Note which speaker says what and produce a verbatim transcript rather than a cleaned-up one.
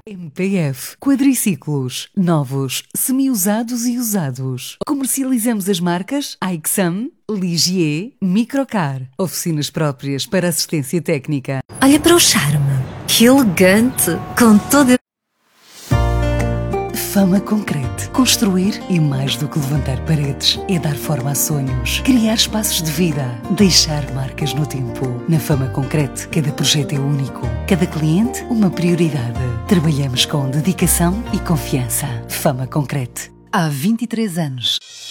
Speaker 1: M P F, quadriciclos, novos, semi-usados e usados. Comercializamos as marcas Aixam, Ligier, Microcar. Oficinas próprias para assistência técnica.
Speaker 2: Olha para o charme, que elegante, com todo...
Speaker 1: Fama Concrete. Construir e mais do que levantar paredes é dar forma a sonhos, criar espaços de vida, deixar marcas no tempo. Na Fama Concrete, cada projeto é único, cada cliente uma prioridade. Trabalhamos com dedicação e confiança. Fama Concrete. Há vinte e três anos.